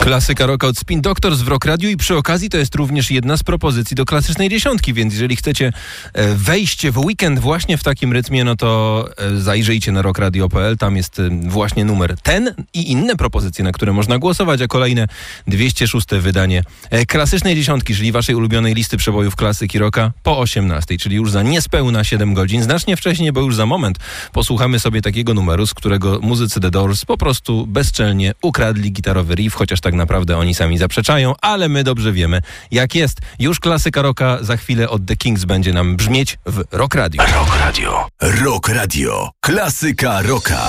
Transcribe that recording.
Klasyka rocka od Spin Doctors w Rock Radio i przy okazji to jest również jedna z propozycji do klasycznej dziesiątki, więc jeżeli chcecie wejść w weekend właśnie w takim rytmie, no to zajrzyjcie na rockradio.pl, tam jest właśnie numer ten i inne propozycje, na które można głosować, a kolejne 206. wydanie klasycznej dziesiątki, czyli waszej ulubionej listy przebojów klasyki rocka po 18, czyli już za niespełna 7 godzin, znacznie wcześniej, bo już za moment posłuchamy sobie takiego numeru, z którego muzycy The Doors po prostu bezczelnie ukradli gitarowy riff, chociaż tak naprawdę oni sami zaprzeczają, ale my dobrze wiemy, jak jest. Już klasyka rocka za chwilę od The Kings będzie nam brzmieć w Rock Radio. Rock Radio. Rock Radio. Klasyka rocka.